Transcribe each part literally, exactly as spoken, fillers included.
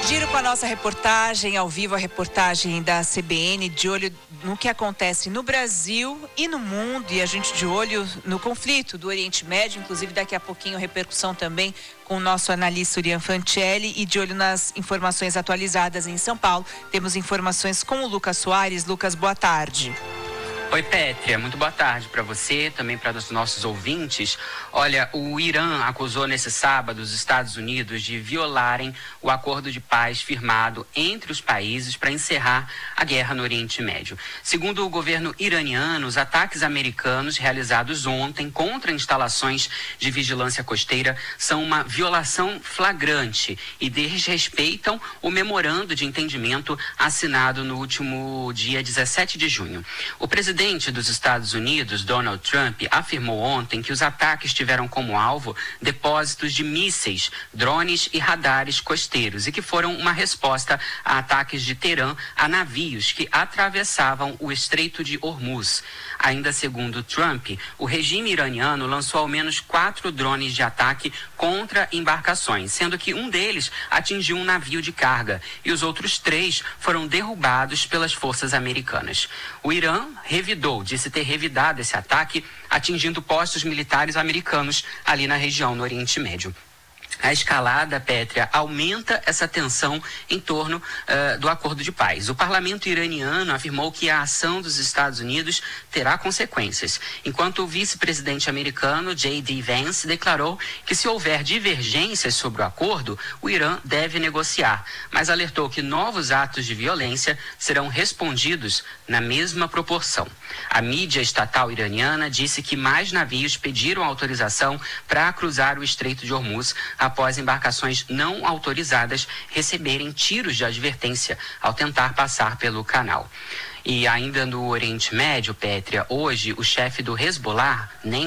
Giro com a nossa reportagem, ao vivo a reportagem da C B N, de olho no que acontece no Brasil e no mundo, e a gente de olho no conflito do Oriente Médio, inclusive daqui a pouquinho repercussão também com o nosso analista Urian Fancelli, e de olho nas informações atualizadas em São Paulo. Temos informações com o Lucas Soares. Lucas, boa tarde. Oi, Pétria, muito boa tarde para você, também para os nossos ouvintes. Olha, o Irã acusou nesse sábado os Estados Unidos de violarem o acordo de paz firmado entre os países para encerrar a guerra no Oriente Médio. Segundo o governo iraniano, os ataques americanos realizados ontem contra instalações de vigilância costeira são uma violação flagrante e desrespeitam o memorando de entendimento assinado no último dia dezessete de junho. O presidente O presidente dos Estados Unidos, Donald Trump, afirmou ontem que os ataques tiveram como alvo depósitos de mísseis, drones e radares costeiros e que foram uma resposta a ataques de Teherã a navios que atravessavam o Estreito de Hormuz. Ainda segundo Trump, o regime iraniano lançou ao menos quatro drones de ataque contra embarcações, sendo que um deles atingiu um navio de carga e os outros três foram derrubados pelas forças americanas. O Irã revidou, disse ter revidado esse ataque, atingindo postos militares americanos ali na região, no Oriente Médio. A escalada, Pétria, aumenta essa tensão em torno uh, do acordo de paz. O parlamento iraniano afirmou que a ação dos Estados Unidos terá consequências, enquanto o vice-presidente americano, J D Vance, declarou que se houver divergências sobre o acordo, o Irã deve negociar, mas alertou que novos atos de violência serão respondidos na mesma proporção. A mídia estatal iraniana disse que mais navios pediram autorização para cruzar o Estreito de Hormuz após embarcações não autorizadas receberem tiros de advertência ao tentar passar pelo canal. E ainda no Oriente Médio, Pétria, hoje o chefe do Hezbollah, Nem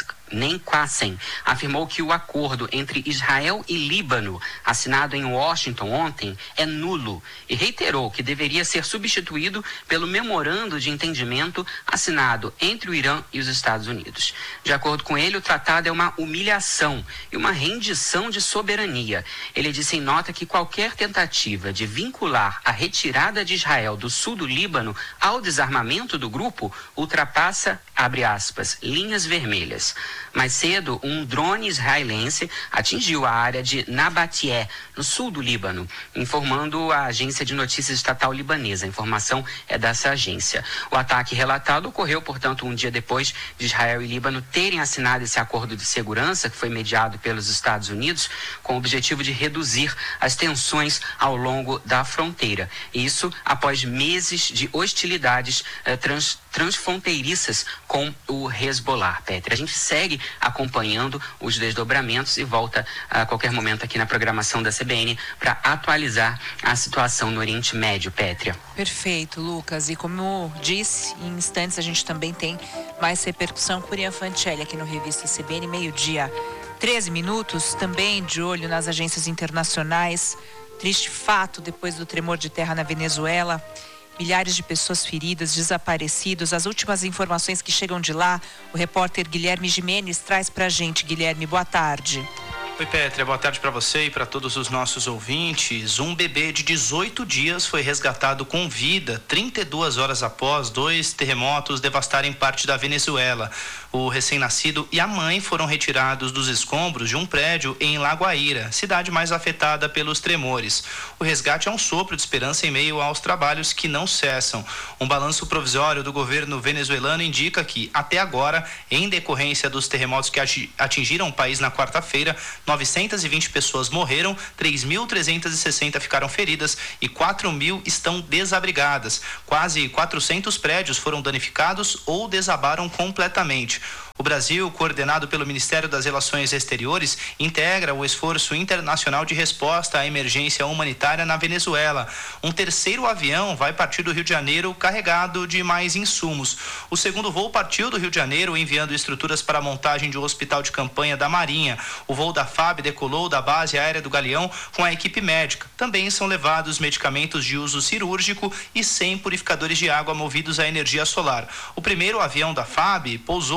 Qassem, afirmou que o acordo entre Israel e Líbano, assinado em Washington ontem, é nulo e reiterou que deveria ser substituído pelo memorando de entendimento assinado entre o Irã e os Estados Unidos. De acordo com ele, o tratado é uma humilhação e uma rendição de soberania. Ele disse em nota que qualquer tentativa de vincular a retirada de Israel do sul do Líbano ao desarmamento do grupo ultrapassa, abre aspas, linhas vermelhas. Mais cedo, um drone israelense atingiu a área de Nabatieh, no sul do Líbano, informando a agência de notícias estatal libanesa. A informação é dessa agência. O ataque relatado ocorreu, portanto, um dia depois de Israel e Líbano terem assinado esse acordo de segurança, que foi mediado pelos Estados Unidos, com o objetivo de reduzir as tensões ao longo da fronteira. Isso após meses de hostilidades eh, trans, transfronteiriças com o Hezbollah. Pétria, a gente segue acompanhando os desdobramentos e volta a qualquer momento aqui na programação da C B N para atualizar a situação no Oriente Médio, Pétria. Perfeito, Lucas. E como disse, em instantes a gente também tem mais repercussão com o Urian Fancelli aqui no Revista C B N, meio-dia, treze minutos, também de olho nas agências internacionais. Triste fato depois do tremor de terra na Venezuela. Milhares de pessoas feridas, desaparecidos. As últimas informações que chegam de lá, o repórter Guilherme Gimenez traz pra gente. Guilherme, boa tarde. Oi, Pétria, boa tarde para você e para todos os nossos ouvintes. Um bebê de dezoito dias foi resgatado com vida trinta e duas horas após dois terremotos devastarem parte da Venezuela. O recém-nascido e a mãe foram retirados dos escombros de um prédio em Lagoaíra, cidade mais afetada pelos tremores. O resgate é um sopro de esperança em meio aos trabalhos que não cessam. Um balanço provisório do governo venezuelano indica que, até agora, em decorrência dos terremotos que atingiram o país na quarta-feira, novecentas e vinte pessoas morreram, três mil trezentas e sessenta ficaram feridas e quatro mil estão desabrigadas. Quase quatrocentos prédios foram danificados ou desabaram completamente. O Brasil, coordenado pelo Ministério das Relações Exteriores, integra o esforço internacional de resposta à emergência humanitária na Venezuela. Um terceiro avião vai partir do Rio de Janeiro carregado de mais insumos. O segundo voo partiu do Rio de Janeiro enviando estruturas para a montagem de um hospital de campanha da Marinha. O voo da F A B decolou da base aérea do Galeão com a equipe médica. Também são levados medicamentos de uso cirúrgico e cem purificadores de água movidos à energia solar. O primeiro avião da F A B pousou no fim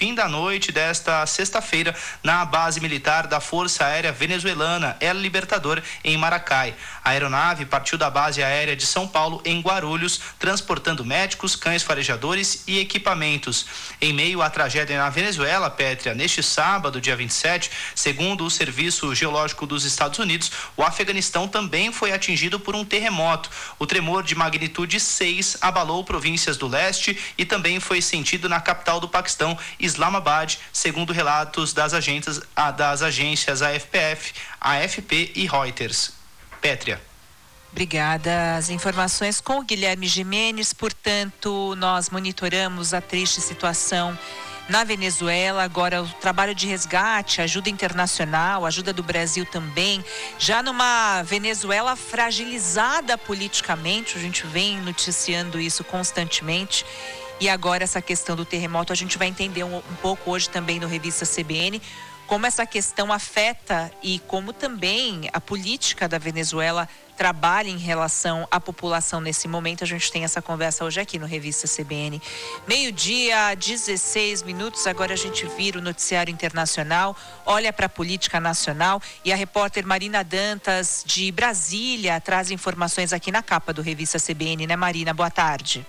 fim da noite desta sexta-feira na base militar da Força Aérea Venezuelana, El Libertador, em Maracay. A aeronave partiu da base aérea de São Paulo, em Guarulhos, transportando médicos, cães farejadores e equipamentos. Em meio à tragédia na Venezuela, Pétria, neste sábado, dia vinte e sete, segundo o Serviço Geológico dos Estados Unidos, o Afeganistão também foi atingido por um terremoto. O tremor de magnitude seis abalou províncias do leste e também foi sentido na capital do Paquistão, Islamabad, segundo relatos das agências, das agências A F P F, A F P e Reuters. Pétria. Obrigada. As informações com o Guilherme Gimenez. Portanto, nós monitoramos a triste situação na Venezuela. Agora o trabalho de resgate, ajuda internacional, ajuda do Brasil também, já numa Venezuela fragilizada politicamente. A gente vem noticiando isso constantemente. E agora essa questão do terremoto, a gente vai entender um, um pouco hoje também no Revista C B N, como essa questão afeta e como também a política da Venezuela trabalha em relação à população nesse momento. A gente tem essa conversa hoje aqui no Revista C B N. Meio-dia, dezesseis minutos, agora a gente vira o noticiário internacional, olha para a política nacional e a repórter Marina Dantas, de Brasília, traz informações aqui na capa do Revista C B N, né, Marina? Boa tarde.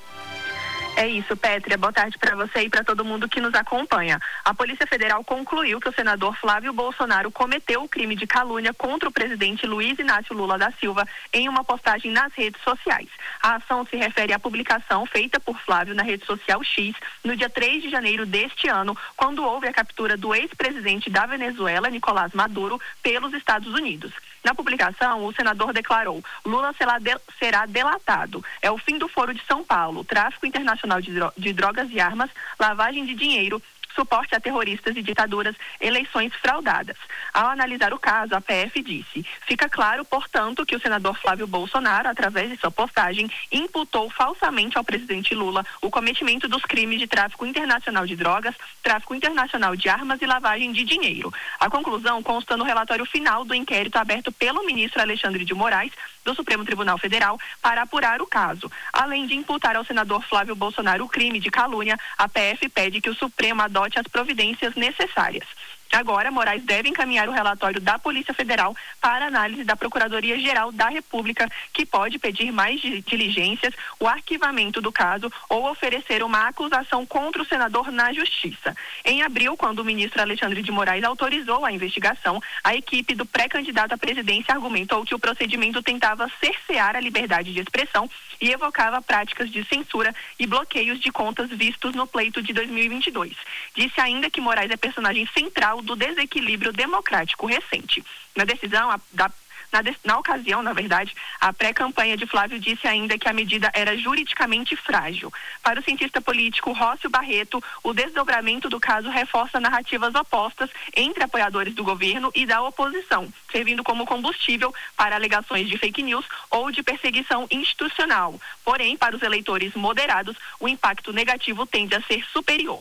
É isso, Pétria. Boa tarde para você e para todo mundo que nos acompanha. A Polícia Federal concluiu que o senador Flávio Bolsonaro cometeu o crime de calúnia contra o presidente Luiz Inácio Lula da Silva em uma postagem nas redes sociais. A ação se refere à publicação feita por Flávio na rede social X no dia três de janeiro deste ano, quando houve a captura do ex-presidente da Venezuela, Nicolás Maduro, pelos Estados Unidos. Na publicação, o senador declarou: Lula será delatado. É o fim do Foro de São Paulo, tráfico internacional de, dro- de drogas e armas, lavagem de dinheiro, suporte a terroristas e ditaduras, eleições fraudadas. Ao analisar o caso, a P F disse: fica claro, portanto, que o senador Flávio Bolsonaro, através de sua postagem, imputou falsamente ao presidente Lula o cometimento dos crimes de tráfico internacional de drogas, tráfico internacional de armas e lavagem de dinheiro. A conclusão consta no relatório final do inquérito aberto pelo ministro Alexandre de Moraes, do Supremo Tribunal Federal, para apurar o caso. Além de imputar ao senador Flávio Bolsonaro o crime de calúnia, a P F pede que o Supremo adote as providências necessárias. Agora, Moraes deve encaminhar o relatório da Polícia Federal para análise da Procuradoria-Geral da República, que pode pedir mais diligências, o arquivamento do caso ou oferecer uma acusação contra o senador na Justiça. Em abril, quando o ministro Alexandre de Moraes autorizou a investigação, a equipe do pré-candidato à presidência argumentou que o procedimento tentava cercear a liberdade de expressão e evocava práticas de censura e bloqueios de contas vistos no pleito de dois mil e vinte e dois. Disse ainda que Moraes é personagem central do desequilíbrio democrático recente. Na decisão, a, da, na, de, na ocasião, na verdade, a pré-campanha de Flávio disse ainda que a medida era juridicamente frágil. Para o cientista político Rócio Barreto, o desdobramento do caso reforça narrativas opostas entre apoiadores do governo e da oposição, servindo como combustível para alegações de fake news ou de perseguição institucional. Porém, para os eleitores moderados, o impacto negativo tende a ser superior.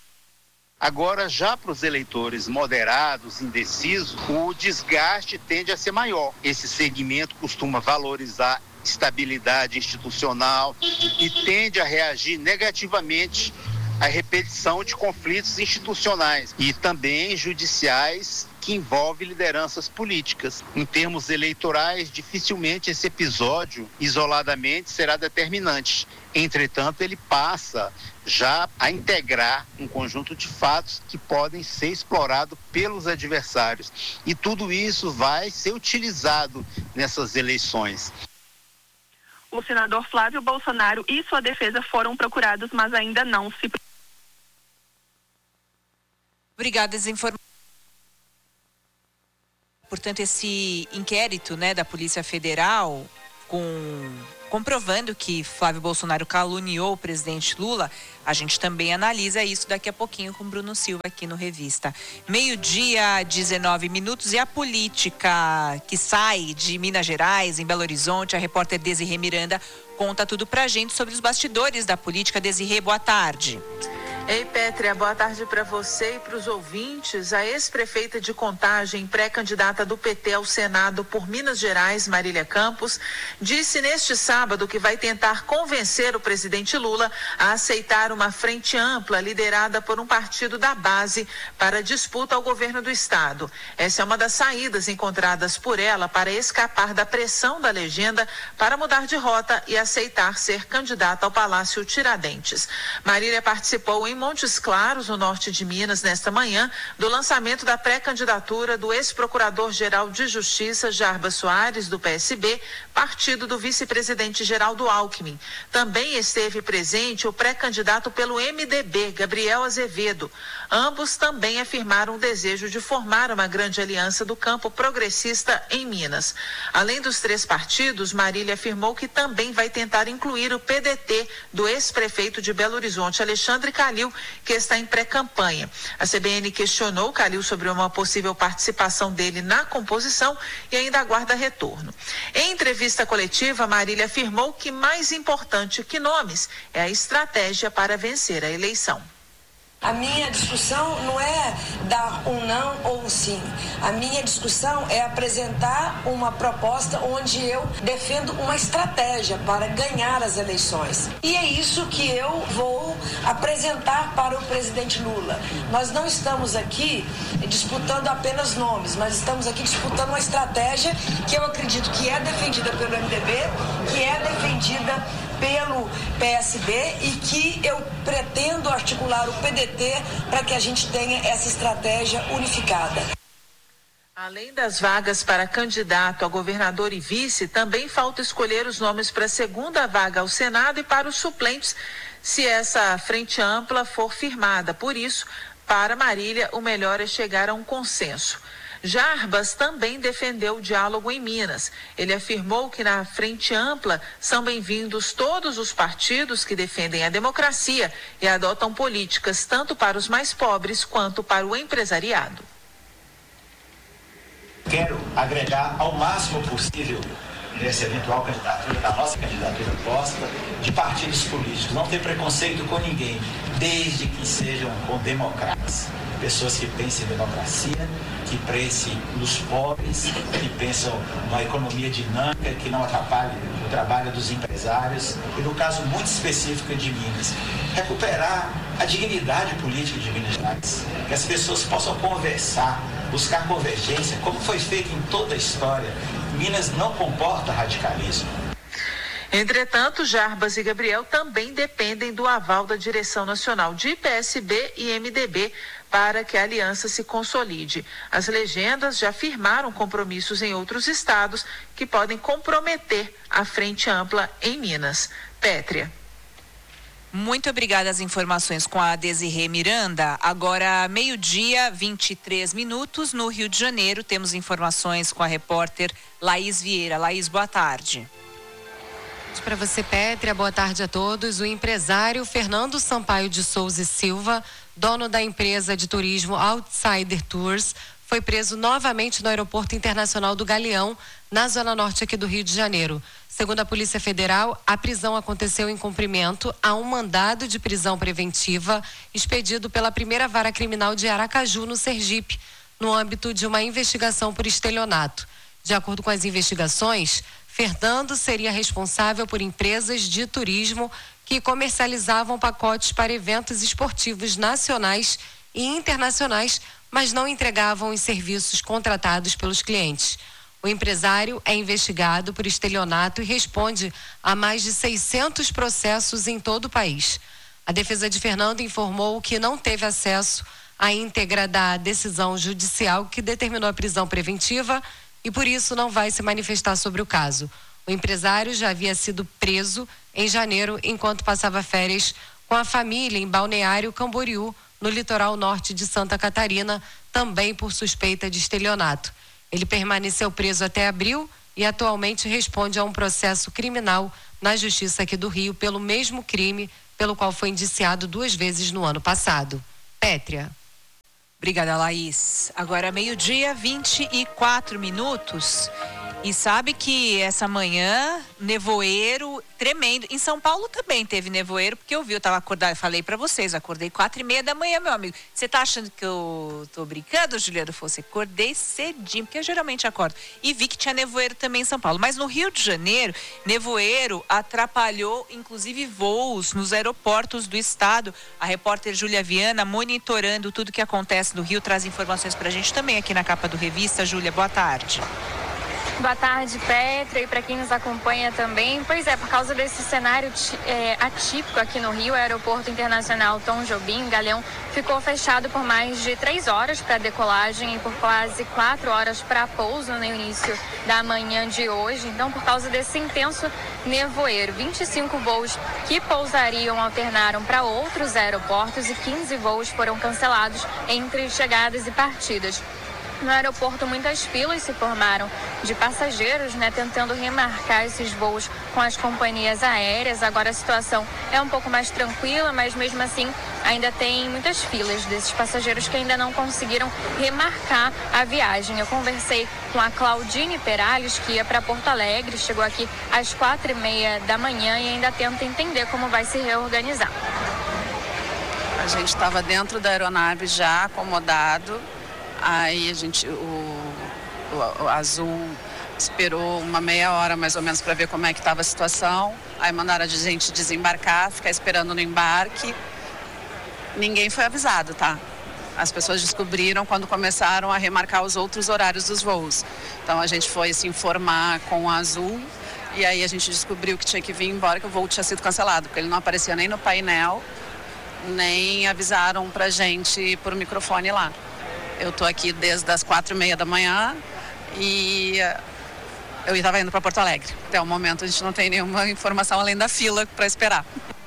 Agora, já para os eleitores moderados, indecisos, o desgaste tende a ser maior. Esse segmento costuma valorizar estabilidade institucional e tende a reagir negativamente à repetição de conflitos institucionais e também judiciais que envolvem lideranças políticas. Em termos eleitorais, dificilmente esse episódio, isoladamente, será determinante. Entretanto, ele passa já a integrar um conjunto de fatos que podem ser explorados pelos adversários. E tudo isso vai ser utilizado nessas eleições. O senador Flávio Bolsonaro e sua defesa foram procurados, mas ainda não se... Obrigada, desinformação. Portanto, esse inquérito, né, da Polícia Federal, com, comprovando que Flávio Bolsonaro caluniou o presidente Lula, a gente também analisa isso daqui a pouquinho com Bruno Silva aqui no Revista. Meio-dia, dezenove minutos, e a política que sai de Minas Gerais, em Belo Horizonte, a repórter Desirê Miranda conta tudo pra gente sobre os bastidores da política. Desirê, boa tarde. Ei, Pétria, boa tarde para você e para os ouvintes. A ex-prefeita de Contagem, pré-candidata do P T ao Senado por Minas Gerais, Marília Campos, disse neste sábado que vai tentar convencer o presidente Lula a aceitar uma frente ampla liderada por um partido da base para a disputa ao governo do estado. Essa é uma das saídas encontradas por ela para escapar da pressão da legenda para mudar de rota e aceitar ser candidata ao Palácio Tiradentes. Marília participou em Montes Claros, no norte de Minas, nesta manhã, do lançamento da pré-candidatura do ex-procurador-geral de Justiça, Jarbas Soares, do P S B, partido do vice-presidente Geraldo Alckmin. Também esteve presente o pré-candidato pelo M D B, Gabriel Azevedo. Ambos também afirmaram o desejo de formar uma grande aliança do campo progressista em Minas. Além dos três partidos, Marília afirmou que também vai tentar incluir o P D T do ex-prefeito de Belo Horizonte, Alexandre Calil, que está em pré-campanha. A C B N questionou Calil sobre uma possível participação dele na composição e ainda aguarda retorno. Em entrevista coletiva, Marília afirmou que mais importante que nomes é a estratégia para vencer a eleição. A minha discussão não é dar um não ou um sim. A minha discussão é apresentar uma proposta onde eu defendo uma estratégia para ganhar as eleições. E é isso que eu vou apresentar para o presidente Lula. Nós não estamos aqui disputando apenas nomes, mas estamos aqui disputando uma estratégia que eu acredito que é defendida pelo M D B, que é defendida pelo P S B e que eu pretendo articular o P D T para que a gente tenha essa estratégia unificada. Além das vagas para candidato a governador e vice, também falta escolher os nomes para a segunda vaga ao Senado e para os suplentes, se essa frente ampla for firmada. Por isso, para Marília, o melhor é chegar a um consenso. Jarbas também defendeu o diálogo em Minas. Ele afirmou que na frente ampla são bem-vindos todos os partidos que defendem a democracia e adotam políticas tanto para os mais pobres quanto para o empresariado. Quero agregar ao máximo possível nessa eventual candidatura, na nossa candidatura posta, de partidos políticos. Não ter preconceito com ninguém, desde que sejam com democratas. Pessoas que pensem em democracia, que pensem nos pobres, que pensam numa economia dinâmica, que não atrapalhe o trabalho dos empresários. E no caso muito específico de Minas, recuperar a dignidade política de Minas Gerais. Que as pessoas possam conversar, buscar convergência, como foi feito em toda a história. Minas não comporta radicalismo. Entretanto, Jarbas e Gabriel também dependem do aval da direção nacional de P S B e M D B para que a aliança se consolide. As legendas já firmaram compromissos em outros estados que podem comprometer a frente ampla em Minas. Pétria. Muito obrigada às informações com a Desirê Miranda. Agora, meio-dia, vinte e três minutos, no Rio de Janeiro, temos informações com a repórter Laís Vieira. Laís, boa tarde. Para você, Pétria, boa tarde a todos. O empresário Fernando Sampaio de Souza e Silva, dono da empresa de turismo Outsider Tours, foi preso novamente no Aeroporto Internacional do Galeão, na zona norte aqui do Rio de Janeiro. Segundo a Polícia Federal, a prisão aconteceu em cumprimento a um mandado de prisão preventiva expedido pela primeira vara criminal de Aracaju, no Sergipe, no âmbito de uma investigação por estelionato. De acordo com as investigações, Fernando seria responsável por empresas de turismo que comercializavam pacotes para eventos esportivos nacionais e internacionais, mas não entregavam os serviços contratados pelos clientes. O empresário é investigado por estelionato e responde a mais de seiscentos processos em todo o país. A defesa de Fernando informou que não teve acesso à íntegra da decisão judicial que determinou a prisão preventiva e por isso não vai se manifestar sobre o caso. O empresário já havia sido preso em janeiro enquanto passava férias com a família em Balneário Camboriú, no litoral norte de Santa Catarina, também por suspeita de estelionato. Ele permaneceu preso até abril e atualmente responde a um processo criminal na Justiça aqui do Rio pelo mesmo crime pelo qual foi indiciado duas vezes no ano passado. Pétria. Obrigada, Laís. Agora, meio-dia, vinte e quatro minutos. E sabe que essa manhã, nevoeiro tremendo. Em São Paulo também teve nevoeiro, porque eu vi, eu tava acordada, falei pra vocês, acordei quatro e meia da manhã, meu amigo. Você tá achando que eu tô brincando, Juliano Fosse? Acordei cedinho, porque eu geralmente acordo. E vi que tinha nevoeiro também em São Paulo. Mas no Rio de Janeiro, nevoeiro atrapalhou, inclusive, voos nos aeroportos do estado. A repórter Júlia Viana, monitorando tudo que acontece no Rio, traz informações pra gente também aqui na capa do Revista. Júlia, boa tarde. Boa tarde, Petra, e para quem nos acompanha também. Pois é, por causa desse cenário é, atípico aqui no Rio, o Aeroporto Internacional Tom Jobim, Galeão, ficou fechado por mais de três horas para decolagem e por quase quatro horas para pouso no início da manhã de hoje. Então, por causa desse intenso nevoeiro, vinte e cinco voos que pousariam alternaram para outros aeroportos e quinze voos foram cancelados entre chegadas e partidas. No aeroporto, muitas filas se formaram de passageiros, né, tentando remarcar esses voos com as companhias aéreas. Agora a situação é um pouco mais tranquila, mas mesmo assim ainda tem muitas filas desses passageiros que ainda não conseguiram remarcar a viagem. Eu conversei com a Claudine Perales, que ia para Porto Alegre, chegou aqui às quatro e meia da manhã e ainda tenta entender como vai se reorganizar. A gente estava dentro da aeronave já acomodado. Aí a gente, o, o, o Azul esperou uma meia hora mais ou menos para ver como é que estava a situação. Aí mandaram a gente desembarcar, ficar esperando no embarque. Ninguém foi avisado, tá? As pessoas descobriram quando começaram a remarcar os outros horários dos voos. Então a gente foi se informar com o Azul e aí a gente descobriu que tinha que vir embora, que o voo tinha sido cancelado, porque ele não aparecia nem no painel, nem avisaram pra gente por microfone lá. Eu estou aqui desde as quatro e meia da manhã e eu estava indo para Porto Alegre. Até o momento a gente não tem nenhuma informação além da fila para esperar.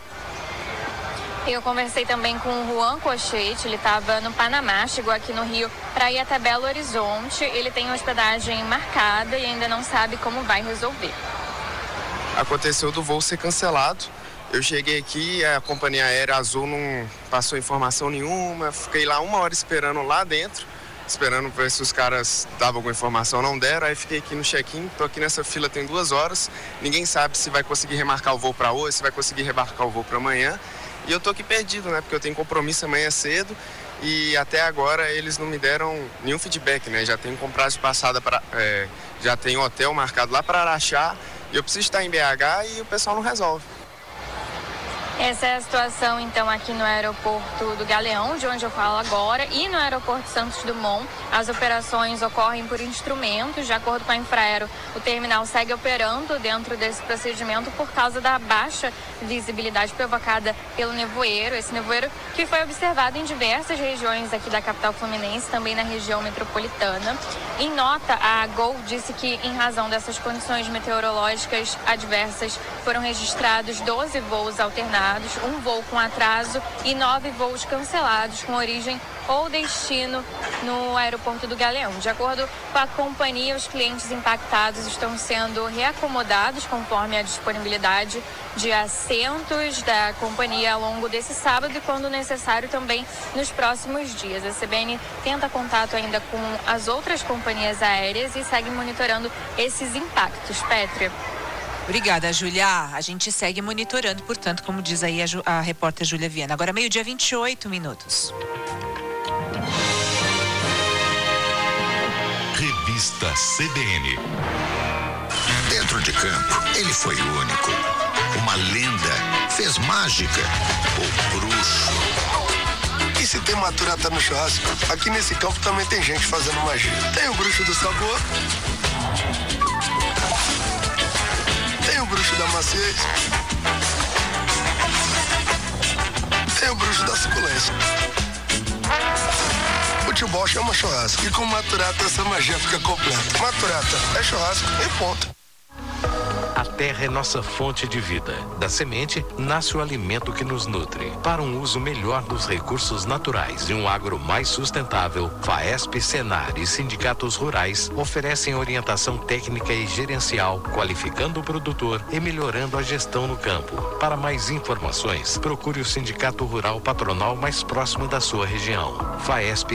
Eu conversei também com o Juan Cochete, ele estava no Panamá, chegou aqui no Rio para ir até Belo Horizonte. Ele tem hospedagem marcada e ainda não sabe como vai resolver. Aconteceu do voo ser cancelado. Eu cheguei aqui, a companhia aérea Azul não passou informação nenhuma, fiquei lá uma hora esperando lá dentro, esperando ver se os caras davam alguma informação, não deram, aí fiquei aqui no check-in, tô aqui nessa fila tem duas horas, ninguém sabe se vai conseguir remarcar o voo para hoje, se vai conseguir remarcar o voo para amanhã, e eu tô aqui perdido, né, porque eu tenho compromisso amanhã cedo, e até agora eles não me deram nenhum feedback, né, já tenho comprado de passada, pra, é, já tenho hotel marcado lá para Araxá, e eu preciso estar em B H e o pessoal não resolve. Essa é a situação, então, aqui no aeroporto do Galeão, de onde eu falo agora, e no aeroporto Santos Dumont. As operações ocorrem por instrumentos. De acordo com a Infraero, o terminal segue operando dentro desse procedimento por causa da baixa visibilidade provocada pelo nevoeiro. Esse nevoeiro que foi observado em diversas regiões aqui da capital fluminense, também na região metropolitana. Em nota, a Gol disse que, em razão dessas condições meteorológicas adversas, foram registrados doze voos alternados, um voo com atraso e nove voos cancelados com origem ou destino no aeroporto do Galeão. De acordo com a companhia, os clientes impactados estão sendo reacomodados conforme a disponibilidade de assentos da companhia ao longo desse sábado e, quando necessário, também nos próximos dias. A C B N tenta contato ainda com as outras companhias aéreas e segue monitorando esses impactos. Pétria. Obrigada, Júlia. A gente segue monitorando, portanto, como diz aí a, Ju, a repórter Júlia Viana. Agora, meio-dia, vinte e oito minutos. Revista C B N. Dentro de campo, ele foi único. Uma lenda, fez mágica, o bruxo. E se tem maturata no churrasco, aqui nesse campo também tem gente fazendo magia. Tem o bruxo do sabor, tem o bruxo da maciez, tem o bruxo da suculência. Futebol chama churrasco e com maturata essa magia fica completa. Maturata é churrasco e ponto. A terra é nossa fonte de vida. Da semente nasce o alimento que nos nutre. Para um uso melhor dos recursos naturais e um agro mais sustentável, FAESP, Senar e sindicatos rurais oferecem orientação técnica e gerencial, qualificando o produtor e melhorando a gestão no campo. Para mais informações, procure o Sindicato Rural Patronal mais próximo da sua região. FAESP,